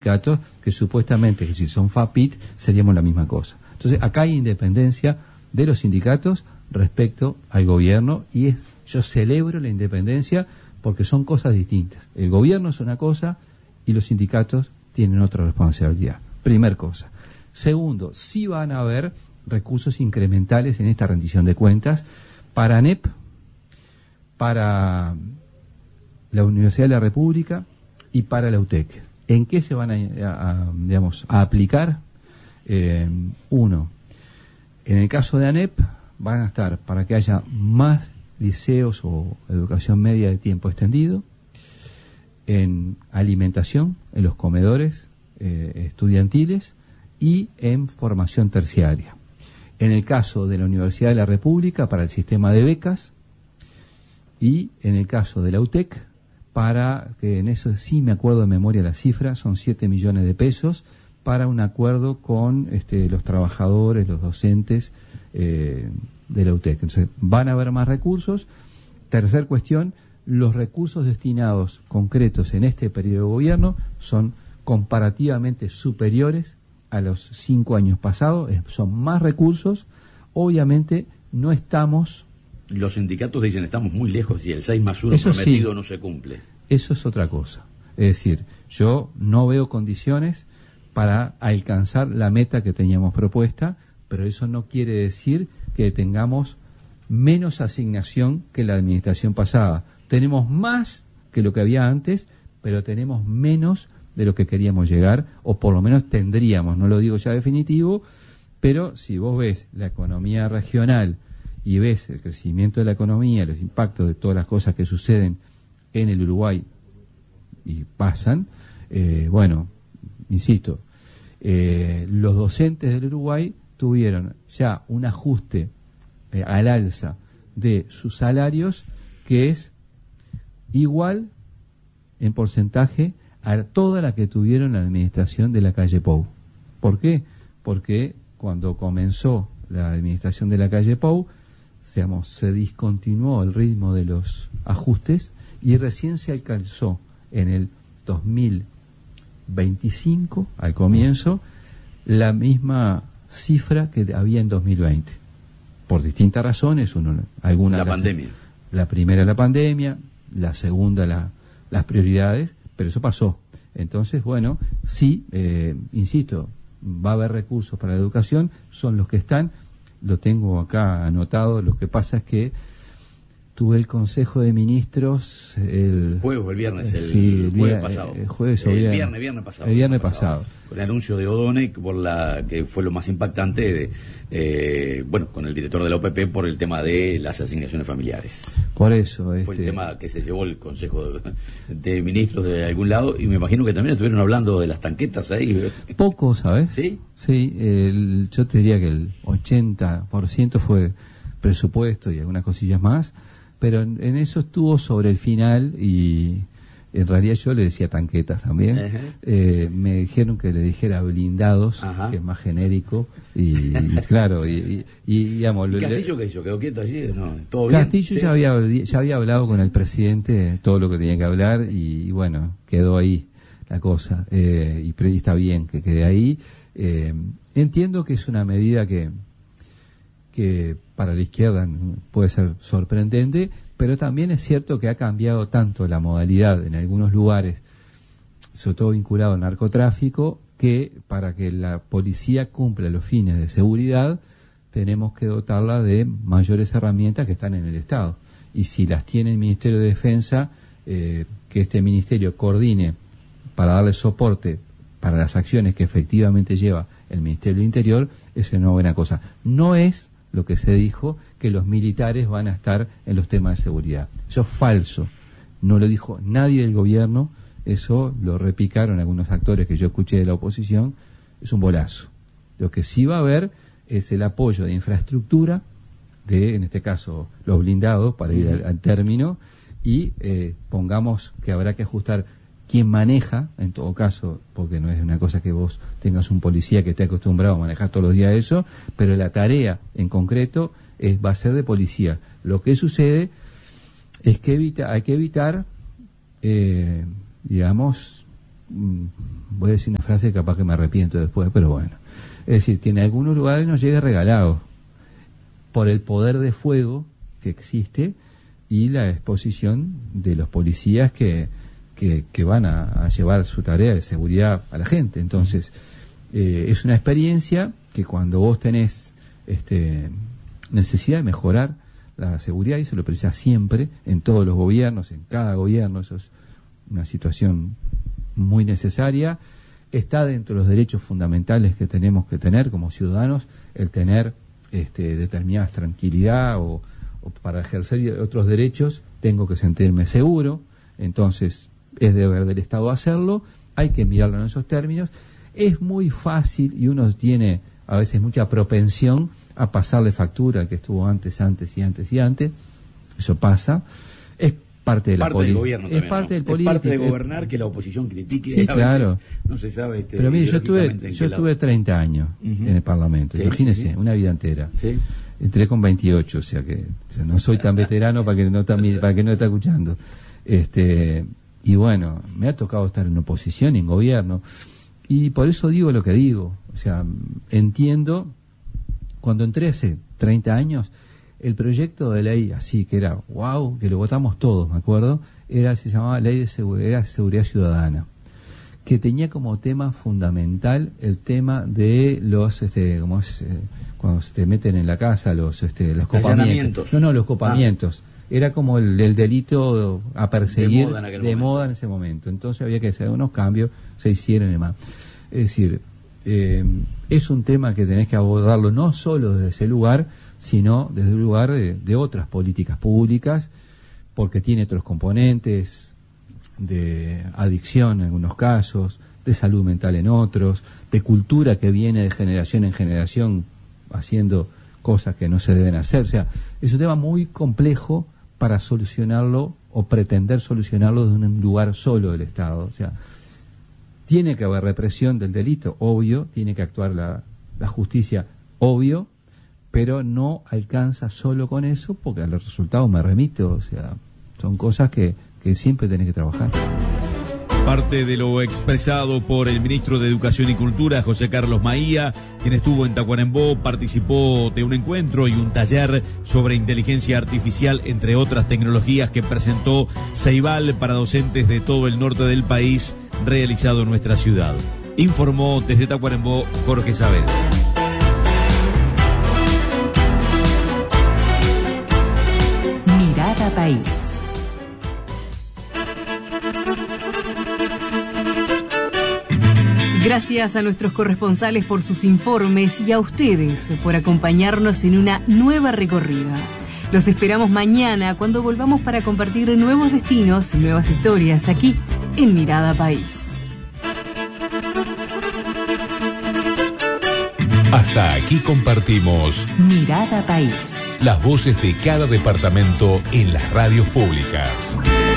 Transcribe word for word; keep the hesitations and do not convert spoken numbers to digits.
sindicatos que supuestamente, que si son FAPIT, seríamos la misma cosa. Entonces, acá hay independencia de los sindicatos respecto al gobierno y es, yo celebro la independencia porque son cosas distintas. El gobierno es una cosa y los sindicatos tienen otra responsabilidad. Primer cosa. Segundo, sí van a haber recursos incrementales en esta rendición de cuentas para ANEP, para la Universidad de la República y para la U T E C. ¿En qué se van a, a, a, digamos, a aplicar? Eh, uno, en el caso de ANEP van a estar para que haya más liceos o educación media de tiempo extendido, en alimentación, en los comedores eh, estudiantiles y en formación terciaria. En el caso de la Universidad de la República para el sistema de becas y en el caso de la U T E C para, que en eso sí me acuerdo de memoria la cifra, son siete millones de pesos para un acuerdo con este, los trabajadores, los docentes eh, de la U T E C. Entonces, van a haber más recursos. Tercer cuestión, los recursos destinados concretos en este periodo de gobierno son comparativamente superiores a los cinco años pasados, son más recursos. Obviamente no estamos... Los sindicatos dicen estamos muy lejos y el seis más uno prometido sí, no se cumple. Eso es otra cosa. Es decir, yo no veo condiciones para alcanzar la meta que teníamos propuesta, pero eso no quiere decir que tengamos menos asignación que la administración pasada. Tenemos más que lo que había antes, pero tenemos menos de lo que queríamos llegar, o por lo menos tendríamos, no lo digo ya definitivo, pero si vos ves la economía regional y ves el crecimiento de la economía, los impactos de todas las cosas que suceden en el Uruguay y pasan, eh, bueno, insisto, eh, los docentes del Uruguay tuvieron ya un ajuste eh, al alza de sus salarios que es igual en porcentaje a toda la que tuvieron la administración de la calle Pou. ¿Por qué? Porque cuando comenzó la administración de la calle Pou, digamos, se discontinuó el ritmo de los ajustes y recién se alcanzó en el dos mil veinticinco, al comienzo, la misma cifra que había en dos mil veinte. Por distintas razones, uno, alguna la pandemia. La primera la pandemia, la segunda la, las prioridades, pero eso pasó. Entonces, bueno, sí, eh, insisto, va a haber recursos para la educación, son los que están, lo tengo acá anotado. Lo que pasa es que tuve el Consejo de Ministros el jueves o el viernes, el, sí, el jueves día, pasado. El jueves o el viernes, viernes, viernes pasado. El viernes pasado. pasado. Con el anuncio de Odone, por la que fue lo más impactante, de, eh, bueno, con el director de la O P P por el tema de las asignaciones familiares. Por eso. Fue este... el tema que se llevó el Consejo de, de Ministros de algún lado, y me imagino que también estuvieron hablando de las tanquetas ahí. Poco, ¿sabes? Sí. Sí, el, yo te diría que el ochenta por ciento fue presupuesto y algunas cosillas más. Pero en, en eso estuvo sobre el final y en realidad yo le decía tanquetas también. Uh-huh. Eh, me dijeron que le dijera blindados, uh-huh, que es más genérico. Y, y claro, y, y, y digamos... ¿Y Castillo le, qué hizo? ¿Quedó quieto allí? No, ¿todo bien? Castillo ¿Sí? ya, había, ya había hablado con el presidente todo lo que tenía que hablar y, y bueno, quedó ahí la cosa. Eh, y, y está bien que quede ahí. Eh, entiendo que es una medida que... que para la izquierda puede ser sorprendente, pero también es cierto que ha cambiado tanto la modalidad en algunos lugares, sobre todo vinculado al narcotráfico, que para que la policía cumpla los fines de seguridad tenemos que dotarla de mayores herramientas que están en el Estado. Y si las tiene el Ministerio de Defensa, eh, que este ministerio coordine para darle soporte para las acciones que efectivamente lleva el Ministerio del Interior, es una buena cosa. No es lo que se dijo, que los militares van a estar en los temas de seguridad. Eso es falso. No lo dijo nadie del gobierno, eso lo repicaron algunos actores que yo escuché de la oposición, es un bolazo. Lo que sí va a haber es el apoyo de infraestructura, de, en este caso, los blindados, para ir al, al término, y eh, pongamos que habrá que ajustar quién maneja, en todo caso, porque no es una cosa que vos tengas un policía que esté acostumbrado a manejar todos los días eso, pero la tarea en concreto es, va a ser de policía. Lo que sucede es que evita, hay que evitar, eh, digamos, voy a decir una frase que capaz que me arrepiento después, pero bueno. Es decir, que en algunos lugares nos llega regalado por el poder de fuego que existe y la exposición de los policías que, que, que van a, a llevar su tarea de seguridad a la gente. Entonces, eh, es una experiencia que cuando vos tenés este, necesidad de mejorar la seguridad, y eso lo precisa siempre, en todos los gobiernos, en cada gobierno, eso es una situación muy necesaria, está dentro de los derechos fundamentales que tenemos que tener como ciudadanos, el tener este, determinada tranquilidad o, o para ejercer otros derechos tengo que sentirme seguro. Entonces es deber del Estado hacerlo, hay que mirarlo en esos términos. Es muy fácil y uno tiene a veces mucha propensión a pasarle factura al que estuvo antes, antes y antes y antes. Eso pasa. Es parte de la política. Es también, parte ¿no? del político. Es parte de gobernar que la oposición critique. Sí, a claro. Veces no se sabe. Este, Pero mire, yo estuve, yo estuve treinta años uh-huh. en el Parlamento. Sí, imagínese, sí, sí. una vida entera. Sí. Entré con veintiocho, o sea que o sea, no soy tan veterano para que no está, para que no está escuchando. Este, y bueno, me ha tocado estar en oposición y en gobierno. Y por eso digo lo que digo. O sea, entiendo, cuando entré hace treinta años, el proyecto de ley, así que era, wow, que lo votamos todos, me acuerdo, era se llamaba Ley de Seguridad, Seguridad Ciudadana, que tenía como tema fundamental el tema de los, este, como es, eh, cuando se te meten en la casa, los, este, los copamientos. No, no, los copamientos. Ah. Era como el, el delito a perseguir de moda, en, de moda en ese momento. Entonces había que hacer unos cambios, se hicieron y demás. Es decir, eh, es un tema que tenés que abordarlo no solo desde ese lugar, sino desde un lugar de, de otras políticas públicas, porque tiene otros componentes de adicción en algunos casos, de salud mental en otros, de cultura que viene de generación en generación haciendo cosas que no se deben hacer. O sea, es un tema muy complejo para solucionarlo o pretender solucionarlo de un lugar solo del Estado. O sea, tiene que haber represión del delito, obvio, tiene que actuar la, la justicia, obvio, pero no alcanza solo con eso, porque a los resultados me remito. O sea, son cosas que, que siempre tenés que trabajar. Parte de lo expresado por el ministro de Educación y Cultura, José Carlos Maía, quien estuvo en Tacuarembó, participó de un encuentro y un taller sobre inteligencia artificial, entre otras tecnologías, que presentó Ceibal para docentes de todo el norte del país, realizado en nuestra ciudad. Informó desde Tacuarembó Jorge Saavedra. Mirada País. Gracias a nuestros corresponsales por sus informes y a ustedes por acompañarnos en una nueva recorrida. Los esperamos mañana cuando volvamos para compartir nuevos destinos y nuevas historias aquí en Mirada País. Hasta aquí compartimos Mirada País. Las voces de cada departamento en las radios públicas.